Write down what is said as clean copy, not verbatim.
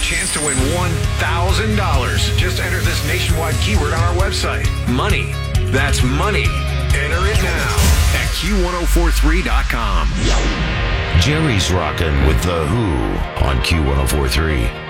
chance to win $1,000. Just enter this nationwide keyword on our website. Money. That's money. Enter it now at Q1043.com. Jerry's rocking with The Who on Q1043.